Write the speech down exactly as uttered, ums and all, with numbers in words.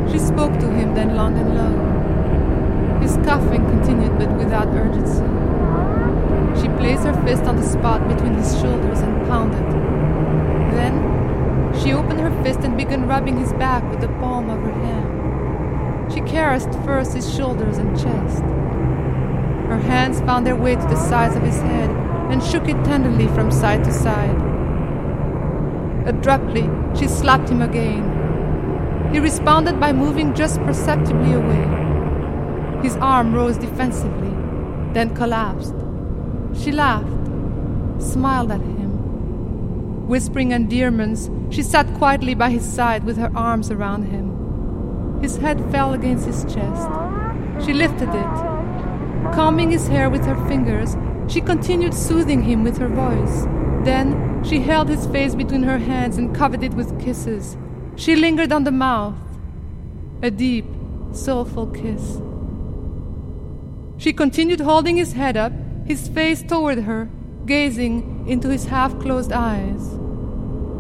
She spoke to him then long and low. His coughing continued, but without urgency. She placed her fist on the spot between his shoulders and pounded. Then, she opened her fist and began rubbing his back with the palm of her hand. She caressed first his shoulders and chest. Her hands found their way to the sides of his head and shook it tenderly from side to side. Abruptly, she slapped him again. He responded by moving just perceptibly away. His arm rose defensively, then collapsed. She laughed, smiled at him. Whispering endearments, she sat quietly by his side with her arms around him. His head fell against his chest. She lifted it. Combing his hair with her fingers, she continued soothing him with her voice. Then she held his face between her hands and covered it with kisses. She lingered on the mouth, a deep, soulful kiss. She continued holding his head up, his face toward her, gazing into his half-closed eyes.